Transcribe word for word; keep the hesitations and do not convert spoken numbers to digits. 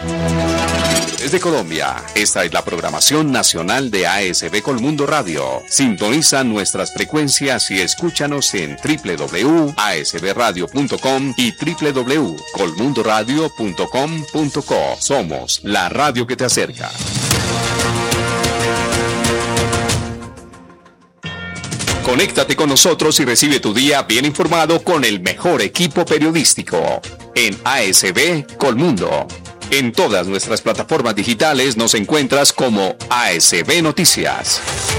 Desde Colombia, esta es la programación nacional de A S B Colmundo Radio. Sintoniza nuestras frecuencias y escúchanos en doble u doble u doble u punto a s b radio punto com y doble u doble u doble u punto colmundo radio punto com punto co. Somos la radio que te acerca. Conéctate con nosotros y recibe tu día bien informado con el mejor equipo periodístico en A S B Colmundo. En todas nuestras plataformas digitales nos encuentras como A S B Noticias.